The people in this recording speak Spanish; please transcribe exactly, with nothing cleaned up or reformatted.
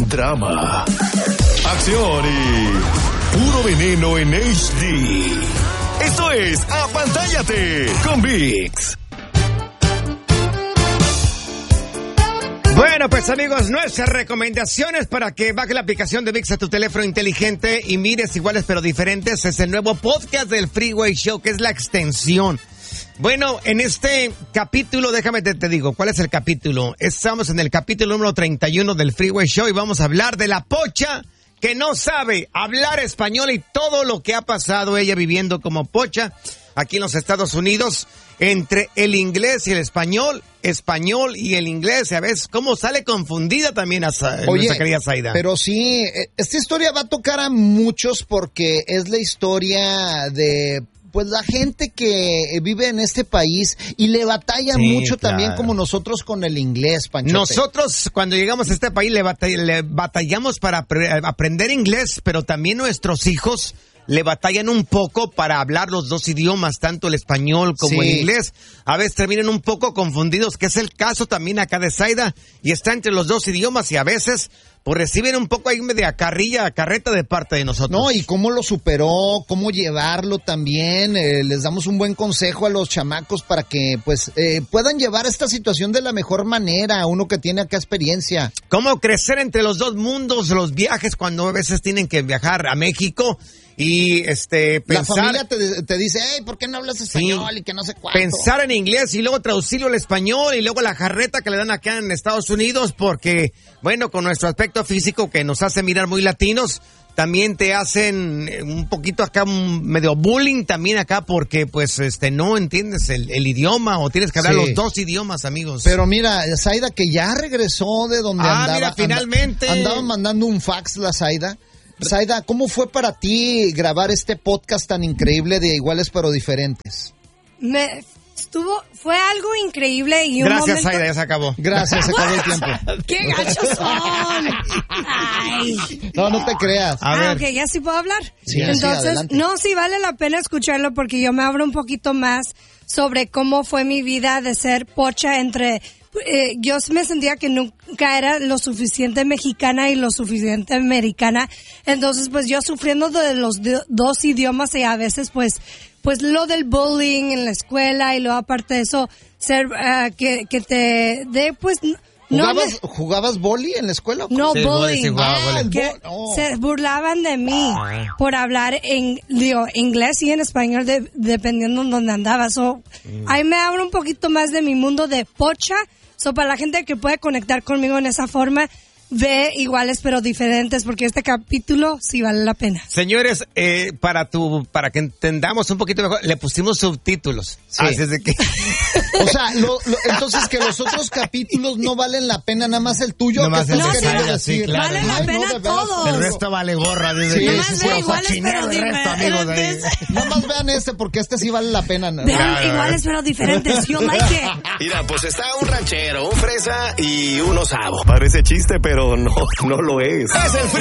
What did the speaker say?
drama, acción y puro veneno en H D. Esto es Apantállate con ViX. Bueno, pues amigos, nuestras recomendaciones para que baje la aplicación de ViX a tu teléfono inteligente y mires iguales pero diferentes es el nuevo podcast del Freeway Show, que es la extensión. Bueno, en este capítulo, déjame te, te digo, ¿cuál es el capítulo? Estamos en el capítulo número treinta y uno del Freeway Show y vamos a hablar de la pocha que no sabe hablar español y todo lo que ha pasado ella viviendo como pocha aquí en los Estados Unidos, entre el inglés y el español, español y el inglés, a veces cómo sale confundida también a Sa- Oye, nuestra querida Zaida. Pero sí, esta historia va a tocar a muchos porque es la historia de pues la gente que vive en este país y le batalla Sí, mucho claro. también como nosotros con el inglés, Panchote. Nosotros cuando llegamos a este país le, batall- le batallamos para apre- aprender inglés, pero también nuestros hijos le batallan un poco para hablar los dos idiomas, tanto el español como Sí. el inglés. A veces terminan un poco confundidos, que es el caso también acá de Zaida, y está entre los dos idiomas y a veces pues reciben un poco ahí media carrilla, carreta de parte de nosotros. No, y cómo lo superó, cómo llevarlo también. Eh, les damos un buen consejo a los chamacos para que pues eh, puedan llevar esta situación de la mejor manera, uno que tiene acá experiencia. Cómo crecer entre los dos mundos, los viajes cuando a veces tienen que viajar a México y este pensar... La familia te, te dice, hey, ¿por qué no hablas español? Sí. Y que no sé cuánto. Pensar en inglés y luego traducirlo al español y luego la jarreta que le dan acá en Estados Unidos porque, bueno, con nuestro aspecto físico que nos hace mirar muy latinos, también te hacen un poquito acá, un medio bullying también acá porque, pues, este, no entiendes el, el idioma o tienes que hablar Sí. los dos idiomas, amigos. Pero mira, Zaida, que ya regresó de donde Ah, andaba. mira, finalmente. Anda, andaba mandando un fax la Zaida. Zaida, ¿cómo fue para ti grabar este podcast tan increíble de Iguales pero Diferentes? Me estuvo, fue algo increíble y un Gracias, momento... Zaida, ya se acabó. Gracias, se acabó el tiempo. ¡Qué gachos son! Ay. No, no te creas. A ah, ver. ok, ya sí puedo hablar. Sí, sí, Entonces, adelante. no, sí vale la pena escucharlo porque yo me abro un poquito más sobre cómo fue mi vida de ser pocha entre... Eh, yo me sentía que nunca era lo suficiente mexicana y lo suficiente americana. Entonces, pues yo sufriendo de los de- dos idiomas y a veces, pues, pues lo del bullying en la escuela y luego aparte de eso, ser, uh, que, que te dé, pues, no ¿Jugabas, me- ¿Jugabas boli en la escuela? o no Sí, bullying. sí, jugaba Ah, el vole. Que bo- oh. se burlaban de mí por hablar en digo, inglés y en español de- dependiendo en donde andaba. So, ahí me abro un poquito más de mi mundo de pocha. So, para la gente que puede conectar conmigo en esa forma, ve Iguales pero Diferentes, porque este capítulo sí vale la pena. Señores, eh, para tu, para que entendamos un poquito mejor, le pusimos subtítulos. Sí. Así es de que... O sea, lo- lo- entonces que los otros capítulos no valen la pena, nada más el tuyo. Nomás que el estás de queriendo Zaida, sí, decir. claro. Vale la Ay, no, pena de veras. todo. El resto vale gorra. Desde Sí, que Nomás sí, ve sí, Iguales cochinero pero el resto, amigos, de ahí. Diferentes. Nada más vean este, porque este sí vale la pena. ¿no? Vean Claro. Iguales pero Diferentes. Yo like it. Mira, pues está un ranchero, un fresa y un osavo. Parece chiste, pero no, no lo es. Es el